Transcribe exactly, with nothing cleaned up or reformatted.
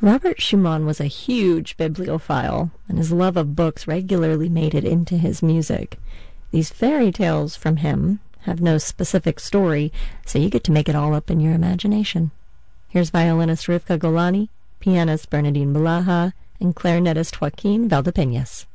Robert Schumann was a huge bibliophile, and his love of books regularly made it into his music. These fairy tales from him have no specific story, so you get to make it all up in your imagination. Here's violinist Rivka Golani, pianist Bernardine Balaha, and clarinetist Joaquin Valdepeñas.